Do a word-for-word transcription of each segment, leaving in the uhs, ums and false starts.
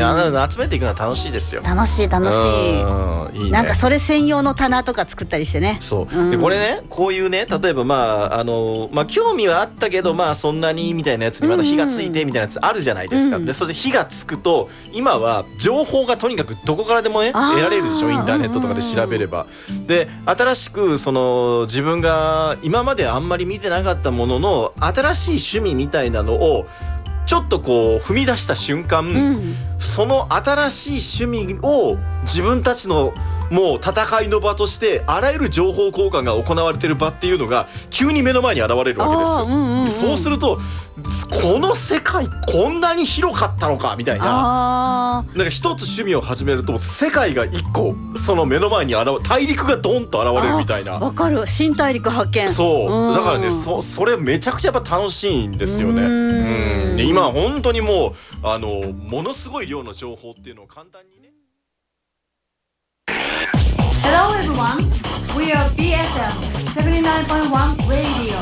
ね、あの集めていくのは楽しいですよ。 楽しい楽しい。いいね。なんかそれ専用の棚とか作ったりしてね。 そう、うん、でこれね、こういうね、例えばまああのまあ興味はあったけど、まあそんなにみたいなやつにまた火がついてみたいなやつあるじゃないですか。うん、でそれで火がつくと、今は情報がとにかくどこからでもね得られるでしょ、インターネットとかで調べれば。で新しくその自分が今まであんまり見てなかったものの新しい趣味みたいなのをちょっとこう踏み出した瞬間、うん、その新しい趣味を自分たちのもう戦いの場としてあらゆる情報交換が行われてる場っていうのが急に目の前に現れるわけですよ。うんうんうん、そうするとこの世界こんなに広かったのかみたいな、なんか一つ趣味を始めると世界が一個その目の前に現れ、大陸がドンと現れるみたいな。 わかる、新大陸発見。 そうだからね、そ, それめちゃくちゃやっぱ楽しいんですよね。うん、で今本当にもうあのものすごい量の情報っていうのを簡単にね。 Hello everyone, we are ビーエフエム セブンティナインポイントワン Radio。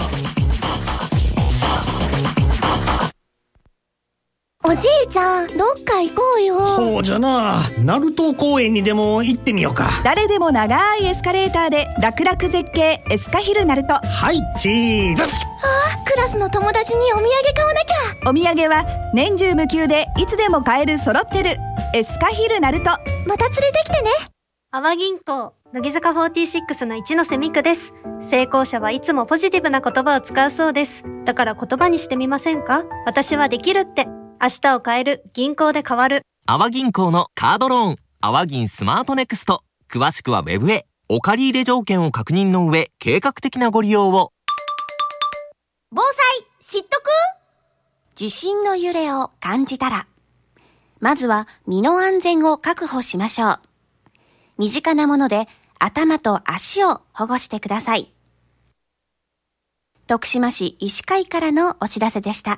おじいちゃん、どっか行こうよ。 そうじゃな、ナルト公園にでも行ってみようか。 誰でも長いエスカレーターで楽々絶景エスカヒルナルト。 はい、チーズ。 ああ、クラスの友達にお土産買わなきゃ。 お土産は年中無休でいつでも買える揃ってるエスカヒルナルト。 また連れてきてね。 阿波銀行乃木坂フォーティーシックスの一ノ瀬美久です。成功者はいつもポジティブな言葉を使うそうです。だから言葉にしてみませんか？私はできるって。明日を変える、銀行で変わる。 阿波銀行のカードローン、阿波銀スマートネクスト。詳しくはウェブへ。お借り入れ条件を確認の上、計画的なご利用を。 防災知っとく？地震の揺れを感じたら、まずは身の安全を確保しましょう。身近なもので頭と足を保護してください。徳島市医師会からのお知らせでした。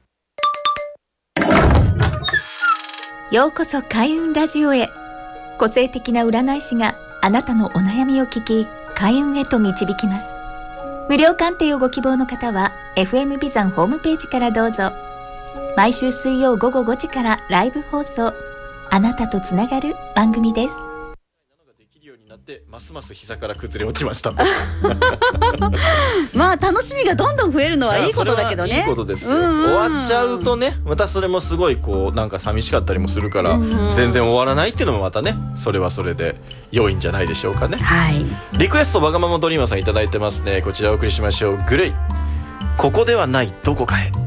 ようこそ開運ラジオへ。個性的な占い師があなたのお悩みを聞き、開運へと導きます。無料鑑定をご希望の方は エフエム ビザンホームページからどうぞ。毎週水曜午後ごじからライブ放送。あなたとつながる番組です。 でますます膝から崩れ落ちましたまあ楽しみがどんどん増えるのはいいことだけどね。 いいことですよ。終わっちゃうとね、またそれもすごいこうなんか寂しかったりもするから、うんうん、全然終わらないっていうのもまたね、それはそれで良いんじゃないでしょうかね。 はい、 リクエストわがままドリーマーさんいただいてますね。こちらお送りしましょう。グレイ、ここではないどこかへ。